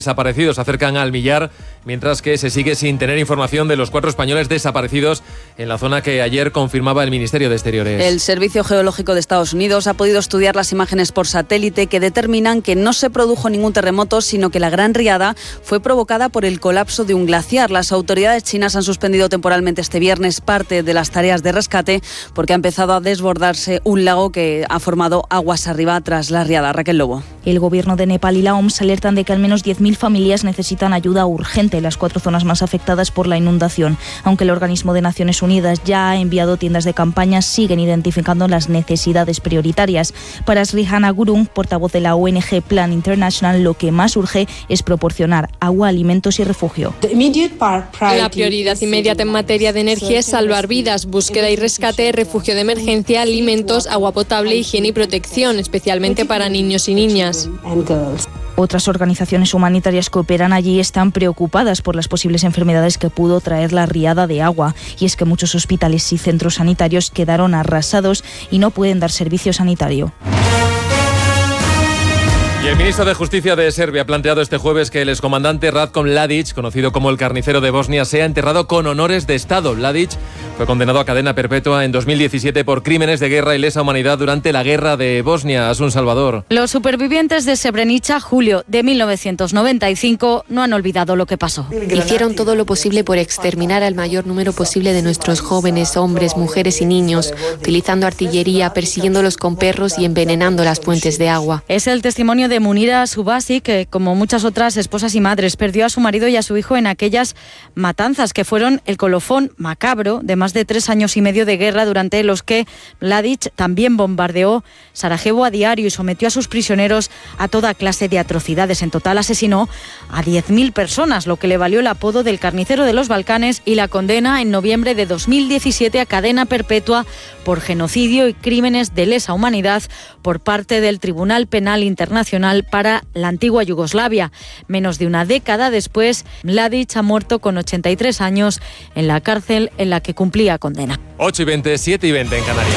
Desaparecidos se acercan al millar, mientras que se sigue sin tener información de los 4 españoles desaparecidos en la zona que ayer confirmaba el Ministerio de Exteriores. El Servicio Geológico de Estados Unidos ha podido estudiar las imágenes por satélite que determinan que no se produjo ningún terremoto, sino que la gran riada fue provocada por el colapso de un glaciar. Las autoridades chinas han suspendido temporalmente este viernes parte de las tareas de rescate porque ha empezado a desbordarse un lago que ha formado aguas arriba tras la riada. Raquel Lobo. El gobierno de Nepal y la OMS alertan de que al menos 10.000 familias necesitan ayuda urgente en las 4 zonas más afectadas por la inundación. Aunque el organismo de Naciones Unidas ya ha enviado tiendas de campaña, siguen identificando las necesidades prioritarias. Para Srihana Gurung, portavoz de la ONG Plan International, lo que más urge es proporcionar agua, alimentos y refugio. La prioridad inmediata en materia de energía es salvar vidas, búsqueda y rescate, refugio de emergencia, alimentos, agua potable, higiene y protección, especialmente para niños y niñas. Otras organizaciones humanitarias que operan allí están preocupadas por las posibles enfermedades que pudo traer la riada de agua. Y es que muchos hospitales y centros sanitarios quedaron arrasados y no pueden dar servicio sanitario. Y el ministro de Justicia de Serbia ha planteado este jueves que el excomandante Ratko Mladic, conocido como el carnicero de Bosnia, sea enterrado con honores de Estado. Mladic fue condenado a cadena perpetua en 2017 por crímenes de guerra y lesa humanidad durante la guerra de Bosnia. Asun Salvador. Los supervivientes de Srebrenica, julio de 1995, no han olvidado lo que pasó. Hicieron todo lo posible por exterminar al mayor número posible de nuestros jóvenes, hombres, mujeres y niños, utilizando artillería, persiguiéndolos con perros y envenenando las fuentes de agua. Es el testimonio de Munira Subasi, que como muchas otras esposas y madres perdió a su marido y a su hijo en aquellas matanzas que fueron el colofón macabro de más de 3 años y medio de guerra, durante los que Mladic también bombardeó Sarajevo a diario y sometió a sus prisioneros a toda clase de atrocidades. En total asesinó a 10.000 personas, lo que le valió el apodo del carnicero de los Balcanes y la condena en noviembre de 2017 a cadena perpetua por genocidio y crímenes de lesa humanidad por parte del Tribunal Penal Internacional para la antigua Yugoslavia. Menos de una década después, Mladic ha muerto con 83 años en la cárcel en la que cumplía condena. 8:20, 7:20 en Canarias.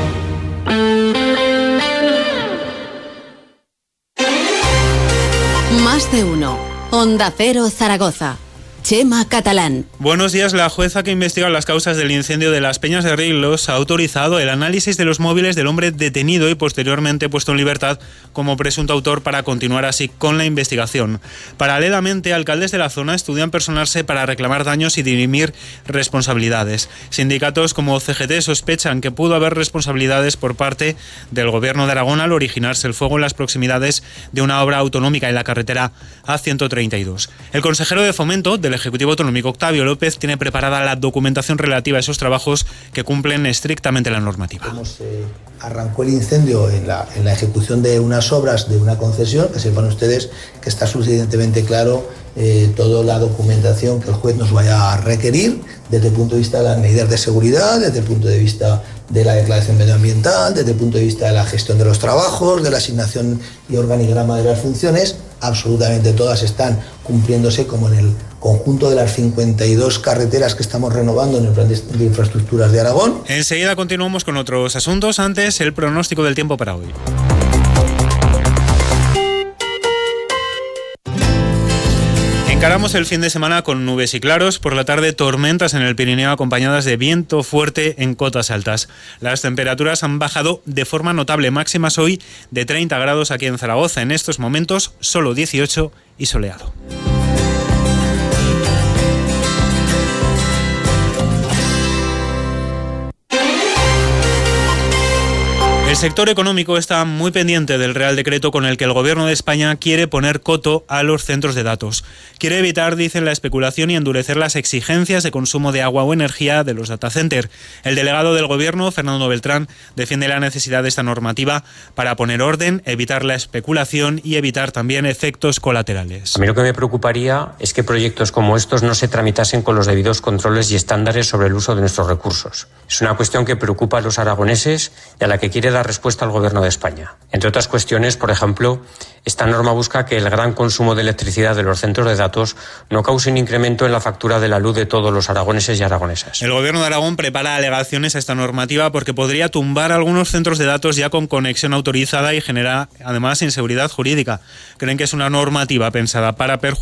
Más de uno. Onda Cero Zaragoza. Chema Catalán. Buenos días. La jueza que investiga las causas del incendio de las Peñas de Riglos ha autorizado el análisis de los móviles del hombre detenido y posteriormente puesto en libertad como presunto autor para continuar así con la investigación. Paralelamente, alcaldes de la zona estudian personarse para reclamar daños y dirimir responsabilidades. Sindicatos como CGT sospechan que pudo haber responsabilidades por parte del Gobierno de Aragón al originarse el fuego en las proximidades de una obra autonómica en la carretera A132. El consejero de Fomento del Ejecutivo Autonómico, Octavio López, tiene preparada la documentación relativa a esos trabajos que cumplen estrictamente la normativa. Cómo se arrancó el incendio en la ejecución de unas obras de una concesión, que sepan ustedes que está suficientemente claro toda la documentación que el juez nos vaya a requerir desde el punto de vista de las medidas de seguridad, desde el punto de vista de la declaración medioambiental, desde el punto de vista de la gestión de los trabajos, de la asignación y organigrama de las funciones. Absolutamente todas están cumpliéndose, como en el conjunto de las 52 carreteras que estamos renovando en el plan de infraestructuras de Aragón. Enseguida continuamos con otros asuntos. Antes, el pronóstico del tiempo para hoy. Encaramos el fin de semana con nubes y claros. Por la tarde, tormentas en el Pirineo acompañadas de viento fuerte en cotas altas. Las temperaturas han bajado de forma notable, máximas hoy de 30 grados aquí en Zaragoza. En estos momentos, solo 18 y soleado. El sector económico está muy pendiente del Real Decreto con el que el Gobierno de España quiere poner coto a los centros de datos. Quiere evitar, dicen, la especulación y endurecer las exigencias de consumo de agua o energía de los data centers. El delegado del Gobierno, Fernando Beltrán, defiende la necesidad de esta normativa para poner orden, evitar la especulación y evitar también efectos colaterales. A mí lo que me preocuparía es que proyectos como estos no se tramitasen con los debidos controles y estándares sobre el uso de nuestros recursos. Es una cuestión que preocupa a los aragoneses y a la que quiere dar la respuesta al Gobierno de España. Entre otras cuestiones, por ejemplo, esta norma busca que el gran consumo de electricidad de los centros de datos no cause un incremento en la factura de la luz de todos los aragoneses y aragonesas. El Gobierno de Aragón prepara alegaciones a esta normativa porque podría tumbar algunos centros de datos ya con conexión autorizada y genera además inseguridad jurídica. Creen que es una normativa pensada para perjudicar